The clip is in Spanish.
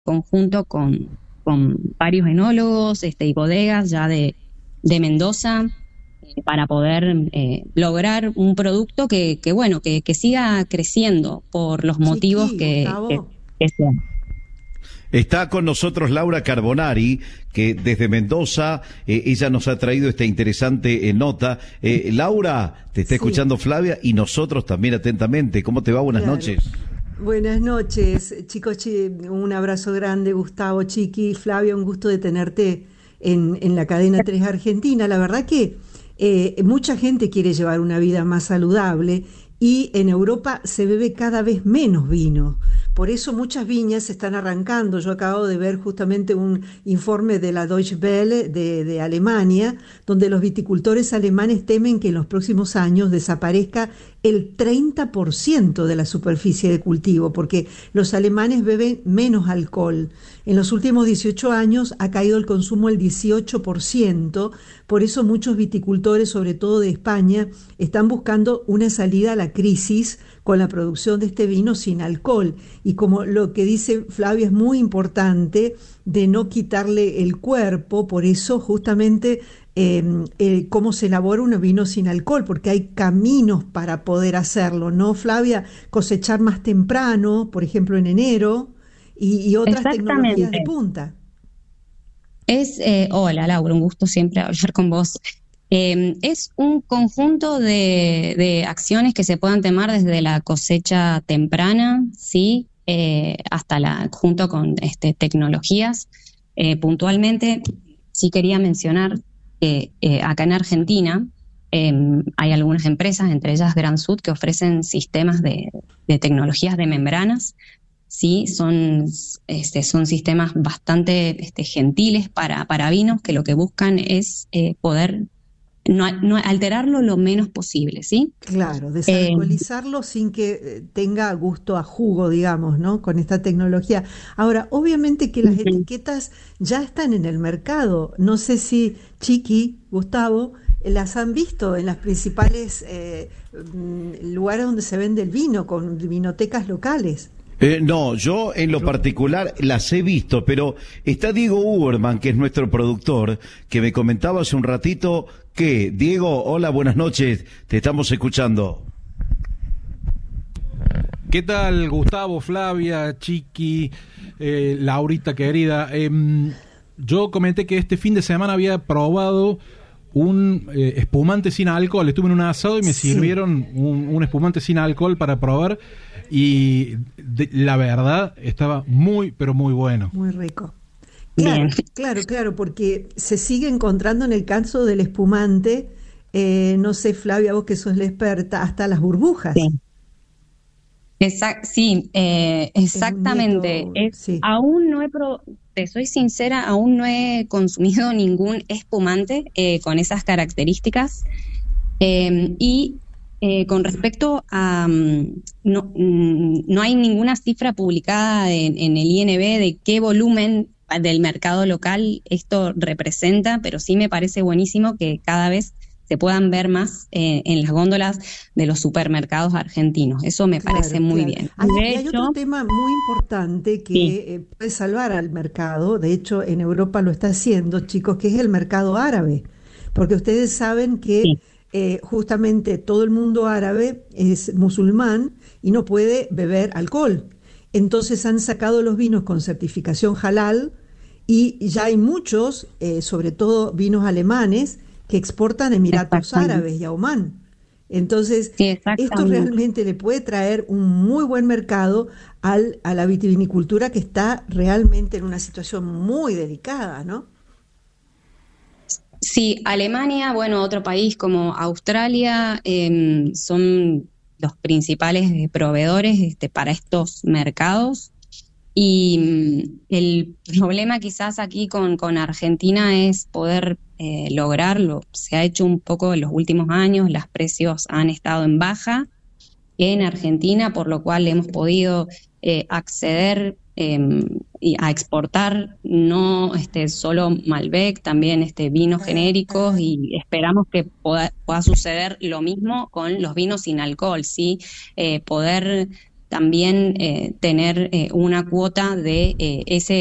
conjunto con varios enólogos y bodegas ya de Mendoza, para poder lograr un producto que siga creciendo por los motivos Chiqui, Gustavo. que sean. Está con nosotros Laura Carbonari, que desde Mendoza, ella nos ha traído esta interesante nota. Laura, te está escuchando Flavia y nosotros también atentamente. ¿Cómo te va? Buenas noches. Buenas noches, chicos, un abrazo grande, Gustavo, Chiqui, Flavia, un gusto de tenerte en la cadena 3 Argentina. La verdad que mucha gente quiere llevar una vida más saludable y en Europa se bebe cada vez menos vino. Por eso muchas viñas se están arrancando. Yo acabo de ver justamente un informe de la Deutsche Welle de Alemania, donde los viticultores alemanes temen que en los próximos años desaparezca el 30% de la superficie de cultivo, porque los alemanes beben menos alcohol. En los últimos 18 años ha caído el consumo el 18%, por eso muchos viticultores, sobre todo de España, están buscando una salida a la crisis con la producción de este vino sin alcohol. Y como lo que dice Flavia es muy importante, de no quitarle el cuerpo, por eso justamente cómo se elabora un vino sin alcohol, porque hay caminos para poder hacerlo, ¿no, Flavia? Cosechar más temprano, por ejemplo en enero, y otras tecnologías de punta. Hola Laura, un gusto siempre hablar con vos. Es un conjunto de acciones que se puedan tomar desde la cosecha temprana, ¿sí? Hasta junto con tecnologías. Puntualmente, sí quería mencionar que acá en Argentina hay algunas empresas, entre ellas Gran Sud, que ofrecen sistemas de tecnologías de membranas. Sí, son sistemas bastante gentiles para vinos, que lo que buscan es poder no alterarlo lo menos posible, ¿sí? Claro, desalcoholizarlo sin que tenga gusto a jugo, digamos, ¿no? Con esta tecnología. Ahora, obviamente que las etiquetas ya están en el mercado. No sé si Chiqui, Gustavo, las han visto en las principales lugares donde se vende el vino, con vinotecas locales. No, yo en lo particular las he visto, pero está Diego Uberman, que es nuestro productor, que me comentaba hace un ratito que, Diego, hola, buenas noches, te estamos escuchando. ¿Qué tal, Gustavo, Flavia, Chiqui, Laurita querida? Yo comenté que este fin de semana había probado un espumante sin alcohol. Estuve en un asado y me sirvieron un espumante sin alcohol para probar. Y la verdad estaba muy, pero muy bueno. Muy rico. Claro, porque se sigue encontrando en el caso del espumante, no sé, Flavia, vos que sos la experta, hasta las burbujas. Sí. Exactamente. Aún no te soy sincera, aún no he consumido ningún espumante con esas características. Con respecto a no hay ninguna cifra publicada en el INB de qué volumen del mercado local esto representa, pero sí me parece buenísimo que cada vez se puedan ver más en las góndolas de los supermercados argentinos. Eso me parece muy bien. Hay otro tema muy importante que puede salvar al mercado, de hecho en Europa lo está haciendo, chicos, que es el mercado árabe, porque ustedes saben que justamente todo el mundo árabe es musulmán y no puede beber alcohol. Entonces han sacado los vinos con certificación halal y ya hay muchos, sobre todo vinos alemanes, que exportan a Emiratos Árabes y a Omán. Entonces, esto realmente le puede traer un muy buen mercado a la vitivinicultura, que está realmente en una situación muy delicada, ¿no? Sí, Alemania, otro país como Australia, son los principales proveedores para estos mercados. Y el problema quizás aquí con Argentina es poder lograrlo. Se ha hecho un poco en los últimos años, los precios han estado en baja en Argentina, por lo cual hemos podido acceder y a exportar no solo Malbec, también vinos genéricos, y esperamos que pueda suceder lo mismo con los vinos sin alcohol, ¿sí? Poder también tener una cuota de ese